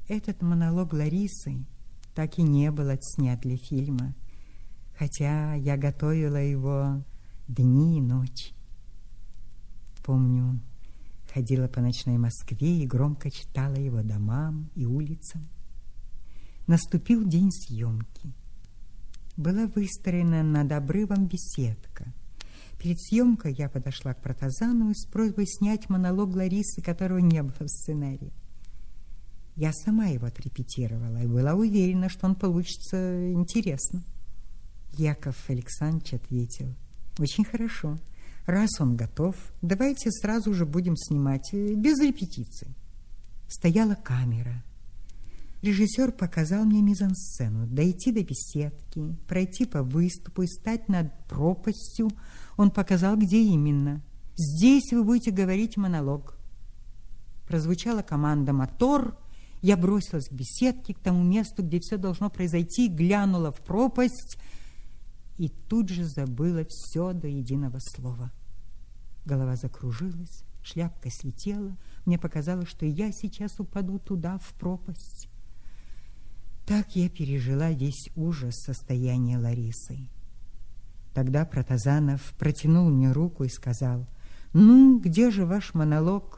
Этот монолог Ларисы так и не был отснят для фильма, хотя я готовила его дни и ночи. Помню, ходила по ночной Москве и громко читала его домам и улицам. Наступил день съемки. Была выстроена над обрывом беседка. Перед съемкой я подошла к Протазанову с просьбой снять монолог Ларисы, которого не было в сценарии. Я сама его отрепетировала и была уверена, что он получится интересно. Яков Александрович ответил: очень хорошо. Раз он готов, давайте сразу же будем снимать, без репетиций. Стояла камера. Режиссер показал мне мизансцену: дойти до беседки, пройти по выступу и стать над пропастью. Он показал, где именно. Здесь вы будете говорить монолог. Прозвучала команда «Мотор». Я бросилась к беседке, к тому месту, где все должно произойти, глянула в пропасть и тут же забыла все до единого слова. Голова закружилась, шляпка слетела. Мне показалось, что я сейчас упаду туда, в пропасть. Так я пережила весь ужас состояния Ларисы. Тогда Протазанов протянул мне руку и сказал: «Ну, где же ваш монолог?»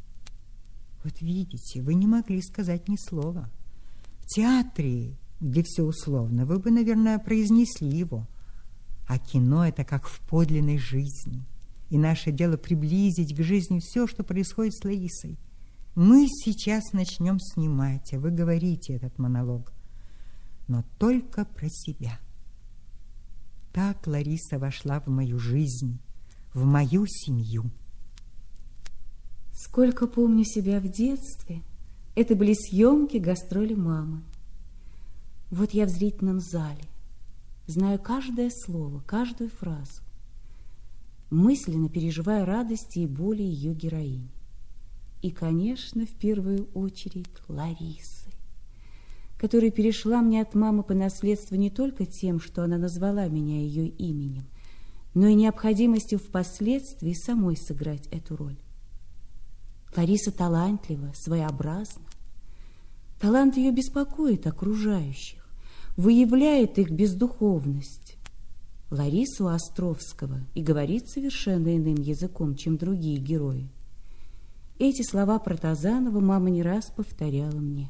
Вот видите, вы не могли сказать ни слова. В театре, где все условно, вы бы, наверное, произнесли его. А кино — это как в подлинной жизни. И наше дело приблизить к жизни все, что происходит с Ларисой. Мы сейчас начнем снимать, а вы говорите этот монолог. Но только про себя. Так Лариса вошла в мою жизнь, в мою семью. Сколько помню себя в детстве, это были съемки, гастроли мамы. Вот я в зрительном зале, знаю каждое слово, каждую фразу, мысленно переживая радости и боли ее героинь. И, конечно, в первую очередь Ларисы, которая перешла мне от мамы по наследству не только тем, что она назвала меня ее именем, но и необходимостью впоследствии самой сыграть эту роль. Лариса талантлива, своеобразна. Талант ее беспокоит окружающих, выявляет их бездуховность. Лариса у Островского и говорит совершенно иным языком, чем другие герои. Эти слова Протазанова мама не раз повторяла мне.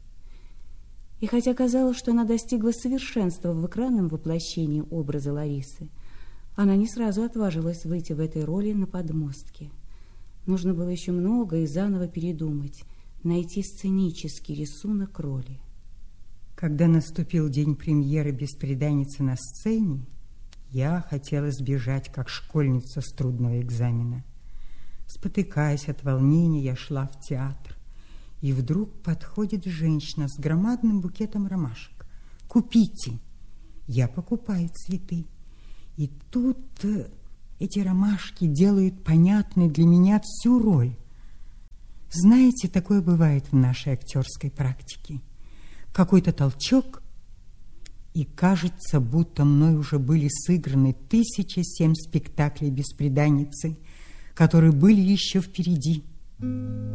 И хотя казалось, что она достигла совершенства в экранном воплощении образа Ларисы, она не сразу отважилась выйти в этой роли на подмостке. Нужно было еще много и заново передумать, найти сценический рисунок роли. Когда наступил день премьеры «Бесприданницы» на сцене, я хотела сбежать, как школьница с трудного экзамена. Спотыкаясь от волнения, я шла в театр. И вдруг подходит женщина с громадным букетом ромашек. «Купите!» Я покупаю цветы. И тут эти ромашки делают понятной для меня всю роль. Знаете, такое бывает в нашей актерской практике. Какой-то толчок, и кажется, будто мной уже были сыграны 1007 спектаклей «Бесприданницы», которые были еще впереди.